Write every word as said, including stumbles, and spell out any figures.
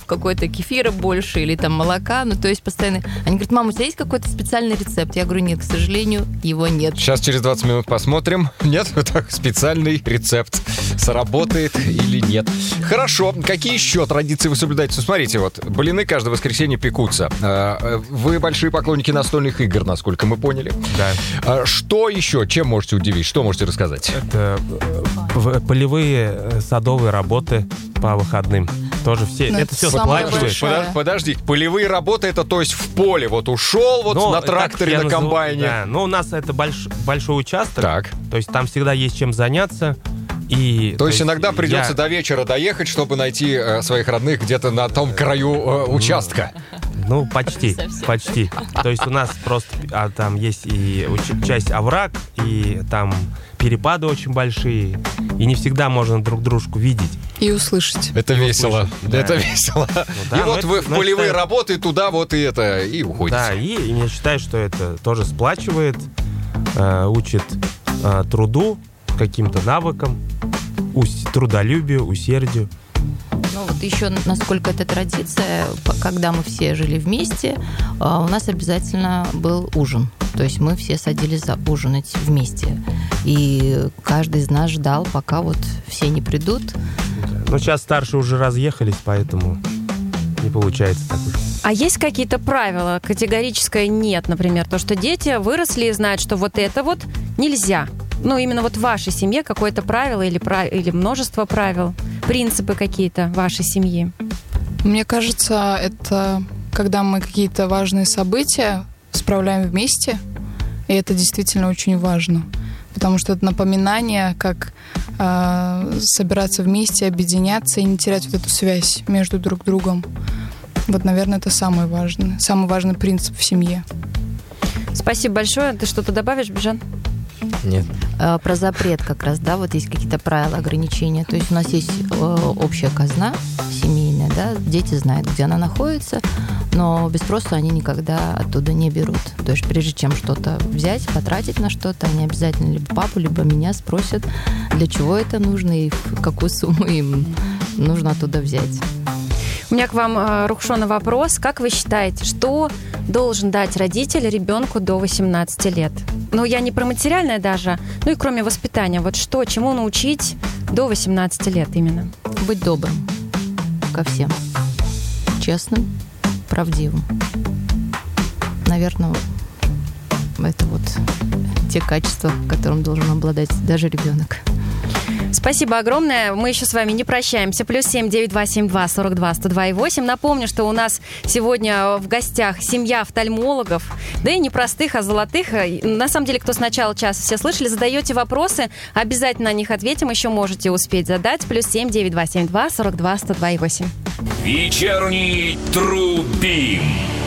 какой-то кефира больше или там молока. Ну, то есть постоянно... Они говорят: мама, у тебя есть какой-то специальный рецепт? Я говорю: нет, к сожалению, его нет. Сейчас через двадцать минут посмотрим. Нет, так, специальный рецепт сработает или нет. Хорошо. Какие еще традиции вы соблюдаете? Ну, смотрите, вот, блины каждое воскресенье пекутся. Вы большие поклонники настольных игр, насколько мы поняли. Да. Что еще? Чем можете удивить? Что можете рассказать? Это полевые садовые работы по выходным. Тоже все, Но это все самое сплачивает. большое. Подожди, полевые работы, это то есть в поле вот ушел, вот Ну, на так тракторе, я на назову- комбайне. Да, но у нас это больш- большой участок. Так. То есть там всегда есть чем заняться. И, То, есть иногда придется я- до вечера доехать, чтобы найти э, своих родных где-то на том краю э, участка. Ну, почти, Совсем. почти. То есть у нас просто а, там есть и уч- часть овраг, и там перепады очень большие, и не всегда можно друг дружку видеть. И услышать. Это весело. Да. Это весело. да, и но вот это- вы в но полевые это- работы туда вот и это, и уходите. Да, и, и я считаю, что это тоже сплачивает, э, учит э, труду, каким-то навыкам, ус- трудолюбию, усердию. Ну, вот еще, насколько это традиция, по- когда мы все жили вместе, а, у нас обязательно был ужин. То есть мы все садились за ужинать вместе. И каждый из нас ждал, пока вот все не придут. Но сейчас старшие уже разъехались, поэтому не получается так уж. А есть какие-то правила? Категорическое нет, например, то, что дети выросли и знают, что вот это вот нельзя. Ну, именно вот в вашей семье какое-то правило или, прав... или множество правил, принципы какие-то вашей семьи? Мне кажется, это когда мы какие-то важные события справляем вместе, и это действительно очень важно. Потому что это напоминание, как э, собираться вместе, объединяться и не терять вот эту связь между друг другом. Вот, наверное, это самое важное. Самый важный принцип в семье. Спасибо большое. Ты что-то добавишь, Бижан? Нет. А, Про запрет как раз, да, вот есть какие-то правила, ограничения. То есть у нас есть э, общая казна семейная, да, дети знают, где она находится, но без спроса они никогда оттуда не берут. То есть прежде чем что-то взять, потратить на что-то, они обязательно либо папу, либо меня спросят, для чего это нужно и в какую сумму им нужно оттуда взять. У меня к вам, э, Рухшона, вопрос. Как вы считаете, что должен дать родитель ребенку до восемнадцати лет? Ну, я не про материальное даже, ну и кроме воспитания. Вот что, чему научить до восемнадцати лет именно? Быть добрым ко всем, честным, правдивым. Наверное, это вот те качества, которым должен обладать даже ребенок. Спасибо огромное. Мы еще с вами не прощаемся. Плюс семь девять два семь два сорок два сто два и восемь. Напомню, что у нас сегодня в гостях семья офтальмологов. Да и не простых, а золотых. На самом деле, кто с начала часа все слышали, задаете вопросы, обязательно на них ответим. Еще можете успеть задать. Плюс семь девять два семь два сорок два сто два и восемь. Вечерний Трубим.